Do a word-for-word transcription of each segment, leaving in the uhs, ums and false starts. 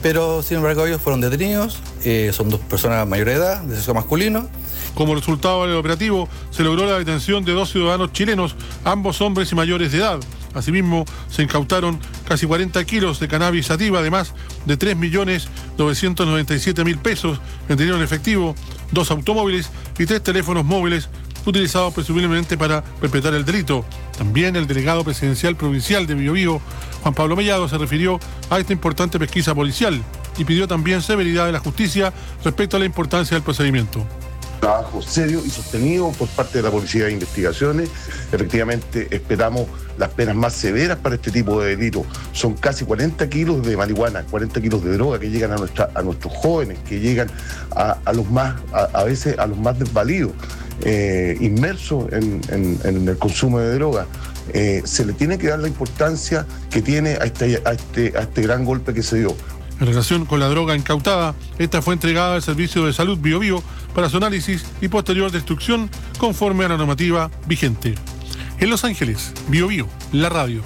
pero sin embargo ellos fueron detenidos, eh, son dos personas mayores de edad, de sexo masculino. Como resultado del operativo, se logró la detención de dos ciudadanos chilenos, ambos hombres y mayores de edad. Asimismo, se incautaron casi cuarenta kilos de cannabis sativa, además de tres millones novecientos noventa y siete mil pesos en dinero en efectivo, dos automóviles y tres teléfonos móviles utilizados presumiblemente para perpetrar el delito. También el delegado presidencial provincial de Biobío, Juan Pablo Mellado, se refirió a esta importante pesquisa policial y pidió también severidad de la justicia respecto a la importancia del procedimiento. Trabajo serio y sostenido por parte de la Policía de Investigaciones. Efectivamente, esperamos las penas más severas para este tipo de delitos. Son casi cuarenta kilos de marihuana, cuarenta kilos de droga que llegan a, nuestra, a nuestros jóvenes, que llegan a, a los más, a, a veces a los más desvalidos, eh, inmersos en, en, en el consumo de droga. Eh, se le tiene que dar la importancia que tiene a este, a este, a este gran golpe que se dio. En relación con la droga incautada, esta fue entregada al Servicio de Salud Biobío para su análisis y posterior destrucción conforme a la normativa vigente. En Los Ángeles, Biobío, la radio.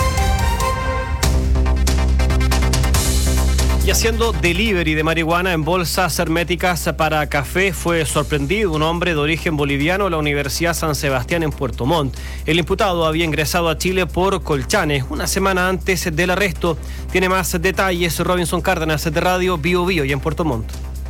Y haciendo delivery de marihuana en bolsas herméticas para café fue sorprendido un hombre de origen boliviano de la Universidad San Sebastián en Puerto Montt. El imputado había ingresado a Chile por Colchane una semana antes del arresto. Tiene más detalles Robinson Cárdenas de Radio Biobío y en Puerto Montt.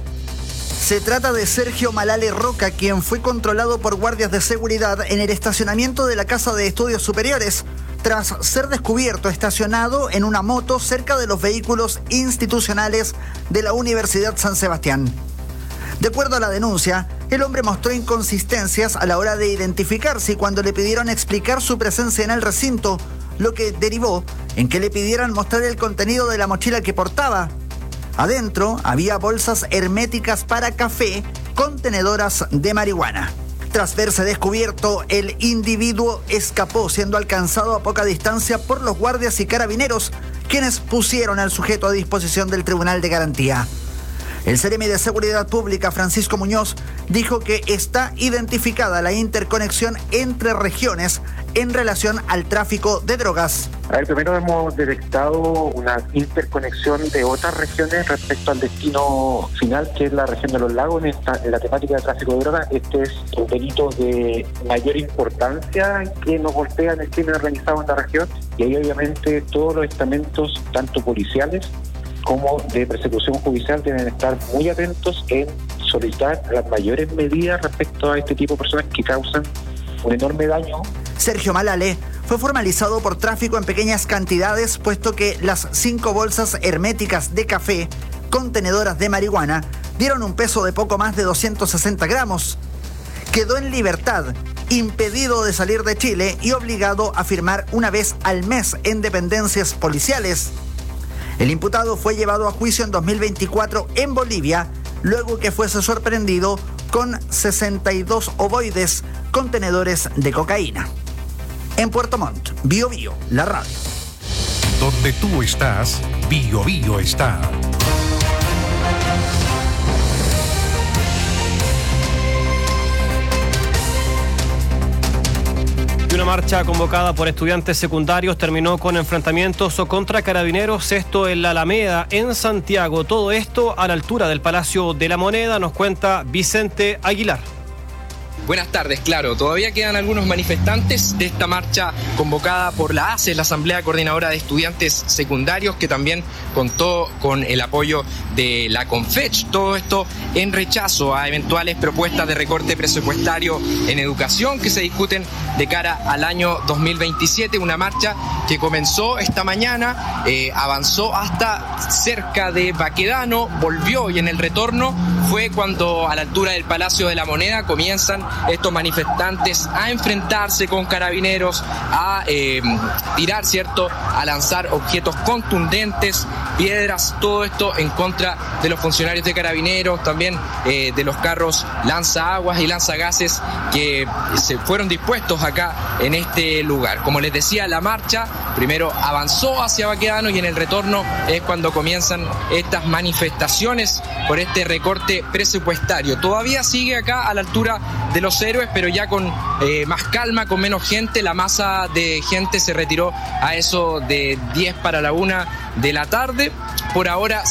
Se trata de Sergio Malale Roca, quien fue controlado por guardias de seguridad en el estacionamiento de la Casa de Estudios Superiores, tras ser descubierto estacionado en una moto cerca de los vehículos institucionales de la Universidad San Sebastián. De acuerdo a la denuncia, el hombre mostró inconsistencias a la hora de identificarse y cuando le pidieron explicar su presencia en el recinto, lo que derivó en que le pidieran mostrar el contenido de la mochila que portaba. Adentro había bolsas herméticas para café, contenedoras de marihuana. Tras verse descubierto, el individuo escapó, siendo alcanzado a poca distancia por los guardias y carabineros, quienes pusieron al sujeto a disposición del Tribunal de Garantía. El Seremi de Seguridad Pública, Francisco Muñoz, dijo que está identificada la interconexión entre regiones en relación al tráfico de drogas. A ver, primero hemos detectado una interconexión de otras regiones respecto al destino final, que es la región de los lagos, en, esta, en la temática de tráfico de drogas. Este es un delito de mayor importancia que nos golpea en el crimen organizado en la región, y ahí obviamente todos los estamentos, tanto policiales como de persecución judicial, deben estar muy atentos en solicitar las mayores medidas respecto a este tipo de personas que causan un enorme daño. Sergio Malale fue formalizado por tráfico en pequeñas cantidades, puesto que las cinco bolsas herméticas de café, contenedoras de marihuana, dieron un peso de poco más de doscientos sesenta gramos. Quedó en libertad, impedido de salir de Chile y obligado a firmar una vez al mes en dependencias policiales. El imputado fue llevado a juicio en dos mil veinticuatro en Bolivia, luego que fuese sorprendido con sesenta y dos ovoides, contenedores de cocaína. En Puerto Montt, Biobío, la radio. Donde tú estás, Biobío está. Una marcha convocada por estudiantes secundarios terminó con enfrentamientos contra carabineros, esto en la Alameda, en Santiago. Todo esto a la altura del Palacio de la Moneda, nos cuenta Vicente Aguilar. Buenas tardes, claro, todavía quedan algunos manifestantes de esta marcha convocada por la A C E, la Asamblea Coordinadora de Estudiantes Secundarios, que también contó con el apoyo de la CONFECH. Todo esto en rechazo a eventuales propuestas de recorte presupuestario en educación que se discuten de cara al año dos mil veintisiete. Una marcha que comenzó esta mañana, eh, avanzó hasta cerca de Baquedano, volvió y en el retorno fue cuando a la altura del Palacio de la Moneda comienzan estos manifestantes a enfrentarse con carabineros, a eh, tirar, ¿cierto?, a lanzar objetos contundentes, piedras, todo esto en contra de los funcionarios de carabineros, también eh, de los carros lanzaguas y lanzagases que se fueron dispuestos acá en este lugar. Como les decía, la marcha primero avanzó hacia Baquedano y en el retorno es cuando comienzan estas manifestaciones por este recorte presupuestario. Todavía sigue acá a la altura de Los Héroes, pero ya con eh, más calma, con menos gente. La masa de gente se retiró a eso de diez para la una de la tarde. Por ahora